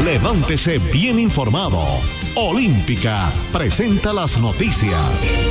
Levántese bien informado. Olímpica presenta las noticias.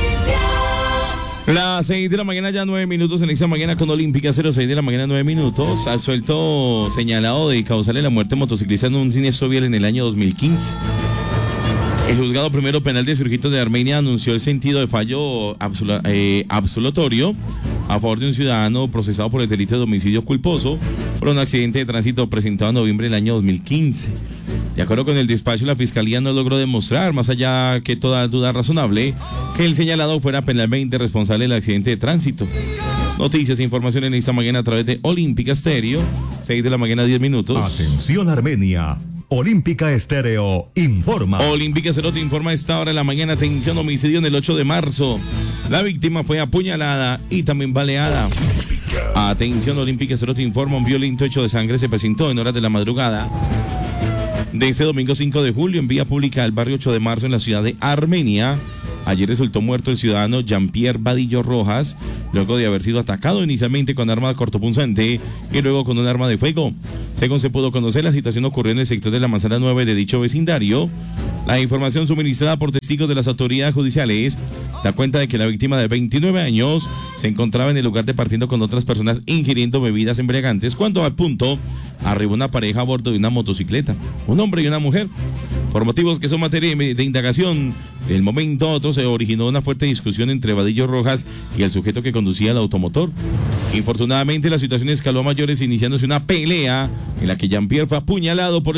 Las 6 de la mañana, ya 9 minutos, en esta mañana con Olímpica, 06 de la mañana, 9 minutos. Al suelto señalado de causarle la muerte motociclista en un siniestro vial en el año 2015. El juzgado primero penal de circuito de Armenia anunció el sentido de fallo absolutorio a favor de un ciudadano procesado por el delito de homicidio culposo por un accidente de tránsito presentado en noviembre del año 2015. De acuerdo con el despacho, la Fiscalía no logró demostrar, más allá que toda duda razonable, que el señalado fuera penalmente responsable del accidente de tránsito. Noticias e información en esta mañana a través de Olímpica Estéreo, 6 de la mañana, 10 minutos. Atención Armenia. Olímpica Estéreo informa. Olímpica Estéreo te informa a esta hora de la mañana. Atención, homicidio en el 8 de marzo. La víctima fue apuñalada y también baleada. Atención, Olímpica Estéreo te informa. Un violento hecho de sangre se presentó en horas de la madrugada de este domingo 5 de julio en vía pública del barrio 8 de marzo en la ciudad de Armenia. Ayer resultó muerto el ciudadano Jean-Pierre Vadillo Rojas, luego de haber sido atacado inicialmente con arma cortopunzante y luego con un arma de fuego. Según se pudo conocer, la situación ocurrió en el sector de la manzana 9 de dicho vecindario. La información suministrada por testigos de las autoridades judiciales da cuenta de que la víctima de 29 años se encontraba en el lugar departiendo con otras personas ingiriendo bebidas embriagantes cuando al punto arribó una pareja a bordo de una motocicleta, un hombre y una mujer. Por motivos que son materia de indagación, de un momento a otro se originó una fuerte discusión entre Vadillo Rojas y el sujeto que conducía el automotor. Infortunadamente, la situación escaló a mayores, iniciándose una pelea en la que Jean-Pierre fue apuñalado por el